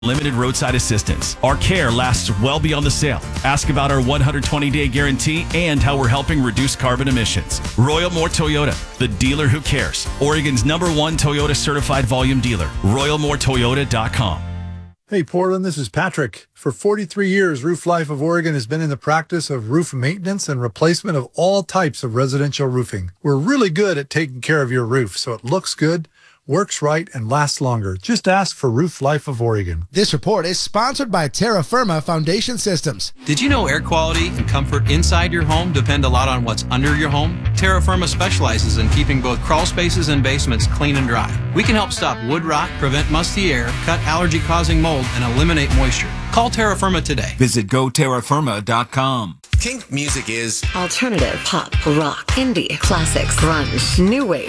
limited roadside assistance. Our care lasts well beyond the sale. Ask about our 120-day guarantee and how we're helping reduce carbon emissions. Royal Moore Toyota, the dealer who cares. Oregon's #1 Toyota certified volume dealer. RoyalMooreToyota.com. Hey, Portland, this is Patrick. For 43 years, Roof Life of Oregon has been in the practice of roof maintenance and replacement of all types of residential roofing. We're really good at taking care of your roof so it looks good, works right, and lasts longer. Just ask for Roof Life of Oregon. This report is sponsored by Terra Firma Foundation Systems. Did you know air quality and comfort inside your home depend a lot on what's under your home? Terra Firma specializes in keeping both crawl spaces and basements clean and dry. We can help stop wood rot, prevent musty air, cut allergy-causing mold, and eliminate moisture. Call Terra Firma today. Visit GoTerraFirma.com. Kink music is alternative, pop, rock, indie, classics, grunge, new wave,